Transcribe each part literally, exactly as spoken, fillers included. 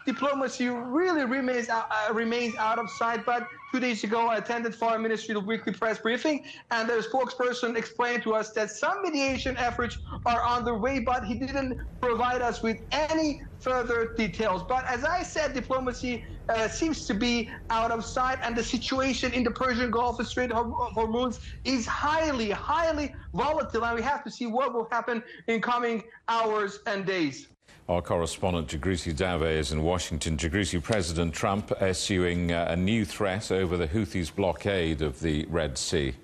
diplomacy really remains out, uh, remains out of sight. But two days ago, I attended Foreign Ministry weekly press briefing, and the spokesperson explained to us that some mediation efforts are underway, but he didn't provide us with any further details. But as I said, diplomacy uh, seems to be out of sight, and the situation in the Persian Gulf and Strait of Hormuz is highly, highly volatile, and we have to see what will happen in coming hours and days. Our correspondent Jagrisi Dave is in Washington. Jagrisi, President Trump issuing uh, a new threat over the Houthis' blockade of the Red Sea.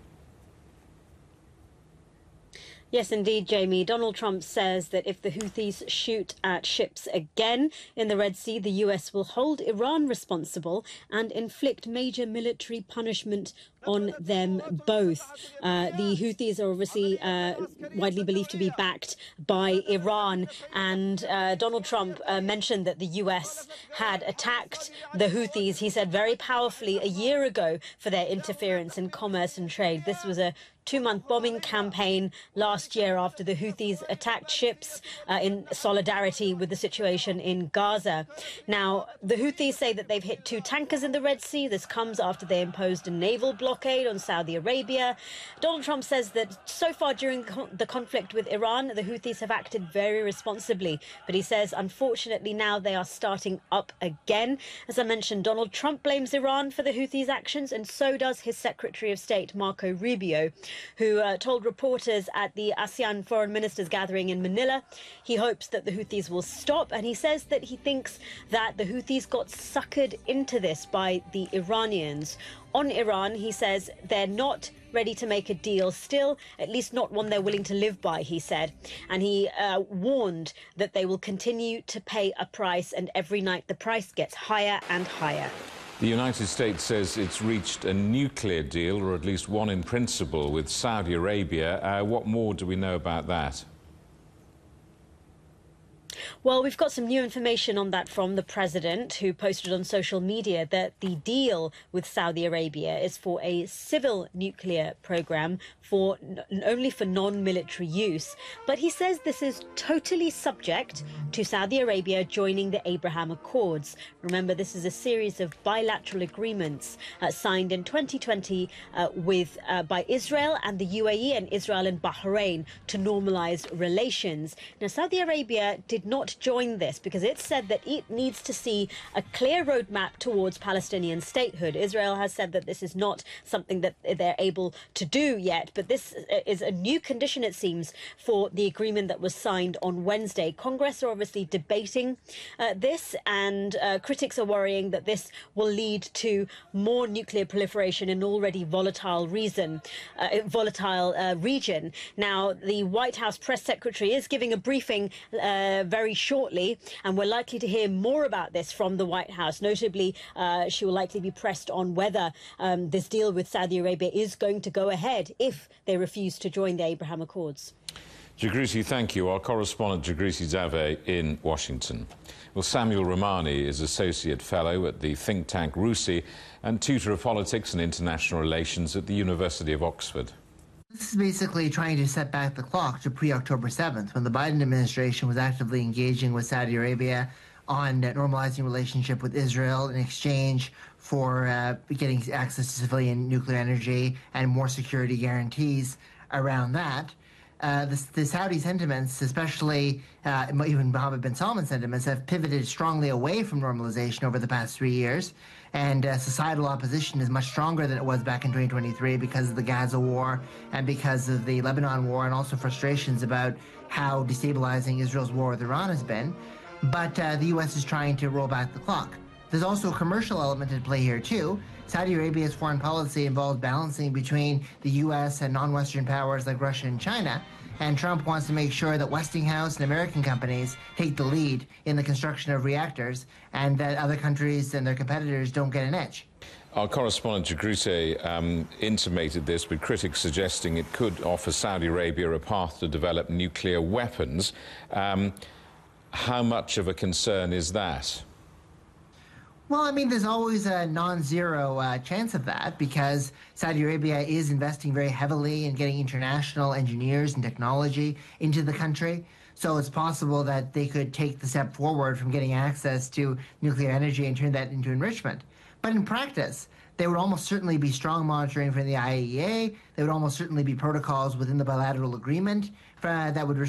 Yes, indeed, Jamie. Donald Trump says that if the Houthis shoot at ships again in the Red Sea, the U S will hold Iran responsible and inflict major military punishment on them both. Uh, the Houthis are obviously uh, widely believed to be backed by Iran, and uh, Donald Trump uh, mentioned that the U S had attacked the Houthis, he said, very powerfully a year ago for their interference in commerce and trade. This was a two-month bombing campaign last year after the Houthis attacked ships uh, in solidarity with the situation in Gaza. Now, the Houthis say that they've hit two tankers in the Red Sea. This comes after they imposed a naval blockade on Saudi Arabia. Donald Trump says that so far during the conflict with Iran, the Houthis have acted very responsibly. But he says, unfortunately, now they are starting up again. As I mentioned, Donald Trump blames Iran for the Houthis' actions, and so does his Secretary of State, Marco Rubio, who uh, told reporters at the ASEAN Foreign Ministers gathering in Manila he hopes that the Houthis will stop, and he says that he thinks that the Houthis got suckered into this by the Iranians. On Iran, he says they're not ready to make a deal still, at least not one they're willing to live by, he said. And he uh, warned that they will continue to pay a price, and every night the price gets higher and higher. The United States says it's reached a nuclear deal, or at least one in principle, with Saudi Arabia. Uh, what more do we know about that? Well, we've got some new information on that from the president, who posted on social media that the deal with Saudi Arabia is for a civil nuclear program for only for non-military use. But he says this is totally subject to Saudi Arabia joining the Abraham Accords. Remember, this is a series of bilateral agreements uh, signed in twenty twenty uh, with uh, by Israel and the U A E, and Israel and Bahrain, to normalize relations. Now, Saudi Arabia did not join this because it said that it needs to see a clear roadmap towards Palestinian statehood. Israel has said that this is not something that they're able to do yet, but this is a new condition, it seems, for the agreement that was signed on Wednesday. Congress are obviously debating uh, this, and uh, critics are worrying that this will lead to more nuclear proliferation in already volatile reason, uh, volatile uh, region. Now, the White House press secretary is giving a briefing uh, very shortly, and we're likely to hear more about this from the White House. Notably, uh, she will likely be pressed on whether um, this deal with Saudi Arabia is going to go ahead if they refuse to join the Abraham Accords. Jagrisi, thank you. Our correspondent Jagrisi Dave in Washington. Well, Samuel Romani is Associate Fellow at the think tank RUSI and tutor of politics and international relations at the University of Oxford. This is basically trying to set back the clock to pre-October seventh, when the Biden administration was actively engaging with Saudi Arabia on uh, normalizing relationship with Israel in exchange for uh, getting access to civilian nuclear energy and more security guarantees around that. Uh, the, the Saudi sentiments, especially uh, even Mohammed bin Salman sentiments, have pivoted strongly away from normalization over the past three years. And uh, societal opposition is much stronger than it was back in twenty twenty-three because of the Gaza war and because of the Lebanon war, and also frustrations about how destabilizing Israel's war with Iran has been. But uh, the U S is trying to roll back the clock. There's also a commercial element at play here, too. Saudi Arabia's foreign policy involves balancing between the U S and non-Western powers like Russia and China, and Trump wants to make sure that Westinghouse and American companies take the lead in the construction of reactors, and that other countries and their competitors don't get an edge. Our correspondent Jagrisi um, intimated this, with critics suggesting it could offer Saudi Arabia a path to develop nuclear weapons. Um, how much of a concern is that? Well, I mean, there's always a non-zero uh, chance of that, because Saudi Arabia is investing very heavily in getting international engineers and technology into the country. So it's possible that they could take the step forward from getting access to nuclear energy and turn that into enrichment. But in practice, there would almost certainly be strong monitoring from the I A E A. There would almost certainly be protocols within the bilateral agreement uh, that would